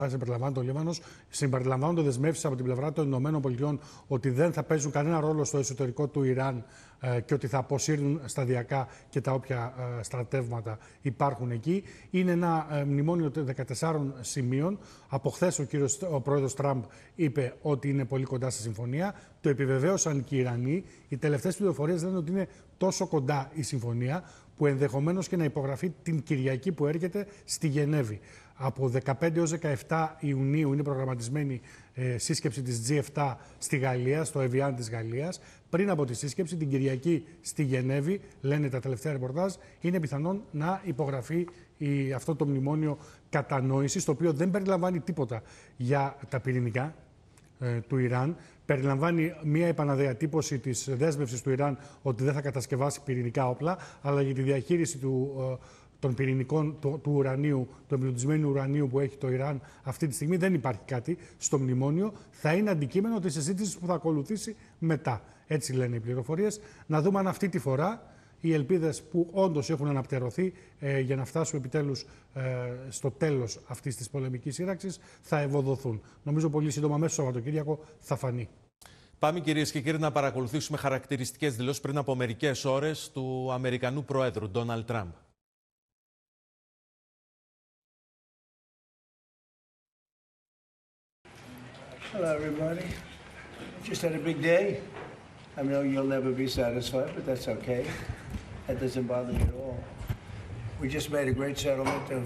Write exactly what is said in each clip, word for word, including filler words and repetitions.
συμπεριλαμβάνει το Λίβανος, συμπεριλαμβάνονται δεσμεύσεις από την πλευρά των ΗΠΑ ότι δεν θα παίζουν κανένα ρόλο στο εσωτερικό του Ιράν ε, και ότι θα αποσύρουν σταδιακά και τα όποια ε, στρατεύματα υπάρχουν εκεί. Είναι ένα ε, μνημόνιο δεκατεσσάρων σημείων. Από χθες ο, κύριος, ο πρόεδρος Τραμπ είπε ότι είναι πολύ κοντά στη συμφωνία. Το επιβεβαίωσαν και οι Ιρανοί. Οι τελευταίες πληροφορίες λένε ότι είναι τόσο κοντά η συμφωνία που ενδεχομένως και να υπογραφεί την Κυριακή που έρχεται στη Γενέβη. Από δεκαπέντε έως δεκαεπτά Ιουνίου είναι προγραμματισμένη ε, σύσκεψη της τζι επτά στη Γαλλία, στο Εβιάν της Γαλλίας. Πριν από τη σύσκεψη, την Κυριακή στη Γενέβη, λένε τα τελευταία ρεπορτάζ, είναι πιθανόν να υπογραφεί η, αυτό το μνημόνιο κατανόησης, το οποίο δεν περιλαμβάνει τίποτα για τα πυρηνικά ε, του Ιράν. Περιλαμβάνει μια επαναδιατύπωση της δέσμευσης του Ιράν ότι δεν θα κατασκευάσει πυρηνικά όπλα, αλλά για τη διαχείριση του ε, των πυρηνικών του, του ουρανίου, του εμπλουτισμένου ουρανίου που έχει το Ιράν αυτή τη στιγμή, δεν υπάρχει κάτι στο μνημόνιο. Θα είναι αντικείμενο της συζήτησης που θα ακολουθήσει μετά. Έτσι λένε οι πληροφορίες. Να δούμε αν αυτή τη φορά οι ελπίδες που όντως έχουν αναπτερωθεί ε, για να φτάσουμε επιτέλους ε, στο τέλος αυτής της πολεμικής σύραξης θα ευοδοθούν. Νομίζω πολύ σύντομα μέσα στο Σαββατοκύριακο θα φανεί. Πάμε, κυρίες και κύριοι, να παρακολουθήσουμε χαρακτηριστικές δηλώσεις πριν από μερικές ώρες του Αμερικανού Προέδρου Ντόναλντ Τραμπ. Hello, everybody. Just had a big day. I know you'll never be satisfied, but that's okay. That doesn't bother me at all. We just made a great settlement of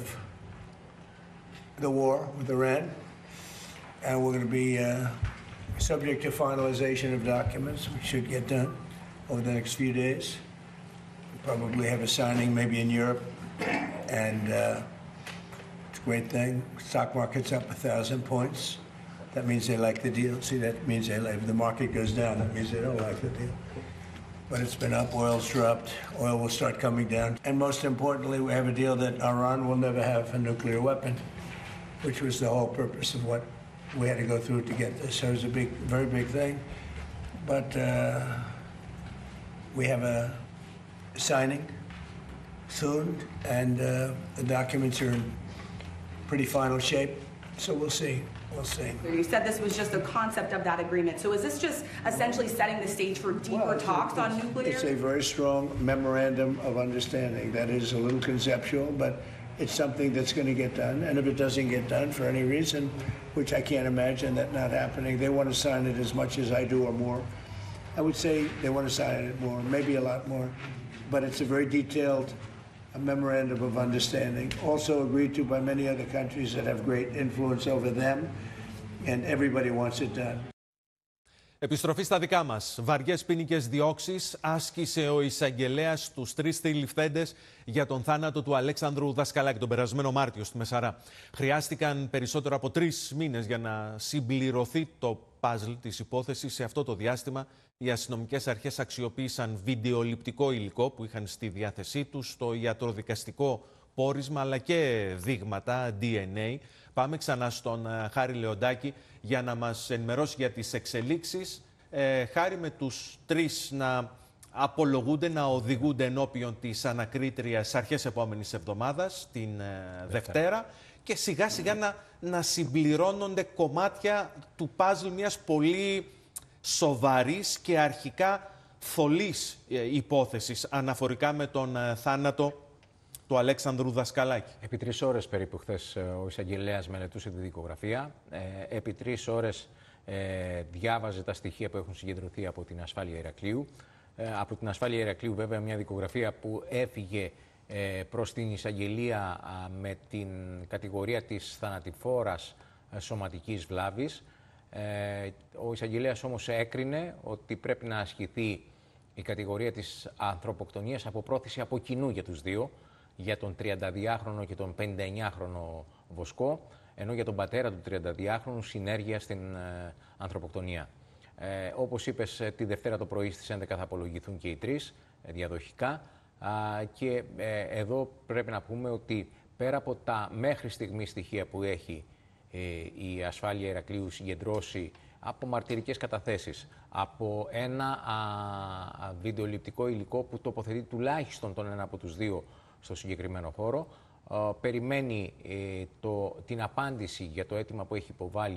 the war with Iran, and we're going to be uh, subject to finalization of documents, which should get done over the next few days. We'll probably have a signing maybe in Europe, and uh, it's a great thing. Stock market's up a thousand points. That means they like the deal. See, that means they like, if the market goes down, that means they don't like the deal. But it's been up, oil's dropped, oil will start coming down. And most importantly, we have a deal that Iran will never have a nuclear weapon, which was the whole purpose of what we had to go through to get this. So it was a big, very big thing. But uh, we have a signing soon, and uh, the documents are in pretty final shape. So we'll see. We'll see. You said this was just a concept of that agreement. So is this just essentially setting the stage for deeper well, talks on nuclear? It's a very strong memorandum of understanding that is a little conceptual, but it's something that's going to get done. And if it doesn't get done for any reason, which I can't imagine that not happening, they want to sign it as much as I do or more. I would say they want to sign it more, maybe a lot more. But it's a very detailed a memorandum of understanding, also agreed to by many other countries that have great influence over them, and everybody wants it done. Επιστροφή στα δικά μας. Βαριές ποινικές διώξεις άσκησε ο εισαγγελέας στους τρεις συλληφθέντες για τον θάνατο του Αλέξανδρου Δασκαλάκη τον περασμένο Μάρτιο στη Μεσαρά. Χρειάστηκαν περισσότερο από τρεις μήνες για να συμπληρωθεί το παζλ της υπόθεσης. Σε αυτό το διάστημα οι αστυνομικές αρχές αξιοποίησαν βιντεοληπτικό υλικό που είχαν στη διάθεσή τους, το ιατροδικαστικό πόρισμα αλλά και δείγματα ντι εν έι. Πάμε ξανά στον Χάρη Λεοντάκη για να μας ενημερώσει για τις εξελίξεις. Ε, Χάρη, με τους τρεις να απολογούνται, να οδηγούνται ενώπιον της ανακρίτριας αρχές επόμενης εβδομάδας, την ε, Δευτέρα, και σιγά σιγά να, να συμπληρώνονται κομμάτια του παζλ μιας πολύ σοβαρής και αρχικά θολής ε, υπόθεσης αναφορικά με τον ε, θάνατο του Αλέξανδρου Δασκαλάκη. Επί τρεις ώρες περίπου χθες ο εισαγγελέας μελετούσε τη δικογραφία. Ε, επί τρεις ώρες ε, διάβαζε τα στοιχεία που έχουν συγκεντρωθεί από την ασφάλεια Ηρακλείου. Ε, από την ασφάλεια Ηρακλείου, βέβαια, μια δικογραφία που έφυγε ε, προς την εισαγγελία α, με την κατηγορία της θανατηφόρας ε, σωματικής βλάβης. Ε, ο εισαγγελέας όμως έκρινε ότι πρέπει να ασχηθεί η κατηγορία της ανθρωποκτονίας από πρόθεση από κοινού για τους δύο, για τον τριανταδυάχρονο και τον πενηνταεννιάχρονο Βοσκό, ενώ για τον πατέρα του τριανταδυάχρονου συνέργεια στην ε, ανθρωποκτονία. Ε, όπως είπες, τη Δευτέρα το πρωί στις έντεκα θα απολογηθούν και οι τρεις ε, διαδοχικά. Α, και ε, εδώ πρέπει να πούμε ότι πέρα από τα μέχρι στιγμή στοιχεία που έχει ε, η ασφάλεια Ηρακλείου συγκεντρώσει από μαρτυρικές καταθέσεις, από ένα α, α, βιντεοληπτικό υλικό που τοποθετεί τουλάχιστον τον ένα από τους δύο στο συγκεκριμένο χώρο, περιμένει ε, το, την απάντηση για το αίτημα που έχει υποβάλει